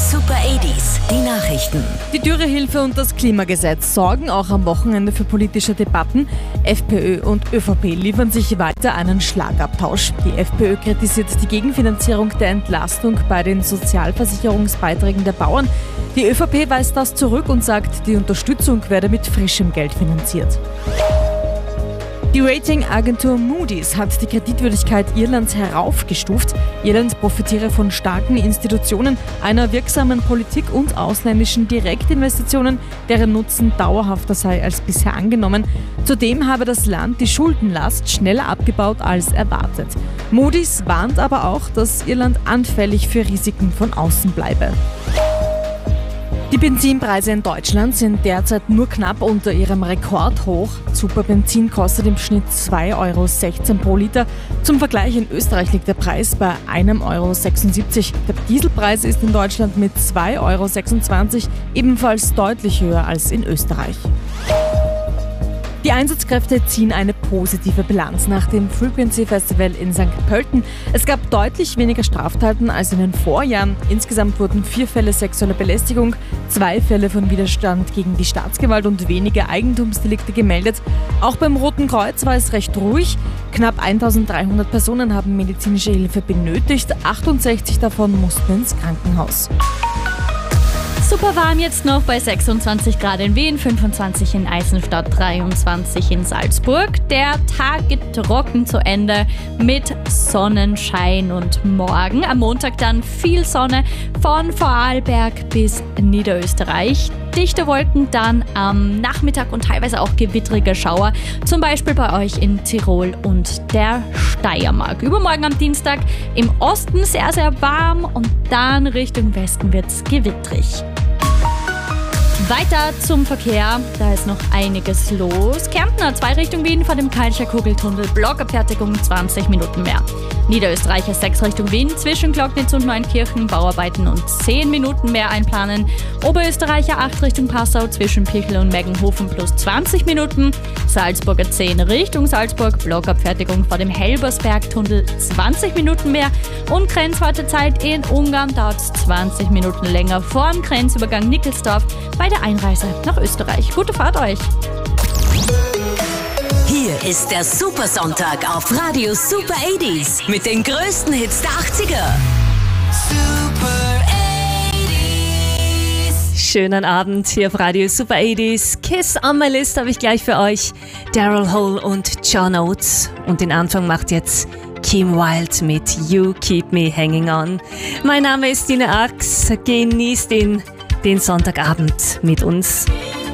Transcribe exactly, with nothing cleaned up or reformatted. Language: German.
Super achtziger, die Nachrichten. Die Dürrehilfe und das Klimagesetz sorgen auch am Wochenende für politische Debatten. FPÖ und ÖVP liefern sich weiter einen Schlagabtausch. Die FPÖ kritisiert die Gegenfinanzierung der Entlastung bei den Sozialversicherungsbeiträgen der Bauern. Die ÖVP weist das zurück und sagt, die Unterstützung werde mit frischem Geld finanziert. Die Ratingagentur Moody's hat die Kreditwürdigkeit Irlands heraufgestuft. Irland profitiere von starken Institutionen, einer wirksamen Politik und ausländischen Direktinvestitionen, deren Nutzen dauerhafter sei als bisher angenommen. Zudem habe das Land die Schuldenlast schneller abgebaut als erwartet. Moody's warnt aber auch, dass Irland anfällig für Risiken von außen bleibe. Die Benzinpreise in Deutschland sind derzeit nur knapp unter ihrem Rekordhoch. Superbenzin kostet im Schnitt zwei Euro sechzehn pro Liter. Zum Vergleich in Österreich liegt der Preis bei ein Euro sechsundsiebzig. Der Dieselpreis ist in Deutschland mit zwei Euro sechsundzwanzig ebenfalls deutlich höher als in Österreich. Die Einsatzkräfte ziehen eine positive Bilanz nach dem Frequency Festival in Sankt Pölten. Es gab deutlich weniger Straftaten als in den Vorjahren. Insgesamt wurden vier Fälle sexueller Belästigung, zwei Fälle von Widerstand gegen die Staatsgewalt und wenige Eigentumsdelikte gemeldet. Auch beim Roten Kreuz war es recht ruhig. Knapp eintausenddreihundert Personen haben medizinische Hilfe benötigt, achtundsechzig davon mussten ins Krankenhaus. Super warm jetzt noch bei sechsundzwanzig Grad in Wien, fünfundzwanzig in Eisenstadt, dreiundzwanzig in Salzburg. Der Tag geht trocken zu Ende mit Sonnenschein und morgen am Montag dann viel Sonne von Vorarlberg bis Niederösterreich. Dichte Wolken dann am Nachmittag und teilweise auch gewittrige Schauer, zum Beispiel bei euch in Tirol und der Steiermark. Übermorgen am Dienstag im Osten sehr, sehr warm und dann Richtung Westen wird's gewittrig. Weiter zum Verkehr, da ist noch einiges los. Kärntner zwei Richtung Wien vor dem Kalscher Kugeltunnel, Blockabfertigung zwanzig Minuten mehr. Niederösterreicher sechs Richtung Wien, zwischen Glocknitz und Neunkirchen, Bauarbeiten und zehn Minuten mehr einplanen. Oberösterreicher acht Richtung Passau, zwischen Pichel und Meggenhofen plus zwanzig Minuten. Salzburger zehn Richtung Salzburg, Blockabfertigung vor dem Helbersbergtunnel, zwanzig Minuten mehr. Und Grenzwartezeit in Ungarn dauert zwanzig Minuten länger vor dem Grenzübergang Nickelsdorf bei der Einreise nach Österreich. Gute Fahrt euch! Hier ist der Supersonntag auf Radio Super achtziger mit den größten Hits der achtziger. Super achtziger. Schönen Abend hier auf Radio Super achtziger. Kiss on my list habe ich gleich für euch. Daryl Hall und John Oates. Und den Anfang macht jetzt Kim Wilde mit You Keep Me Hanging On. Mein Name ist Dina Ax. Genießt den, den Sonntagabend mit uns.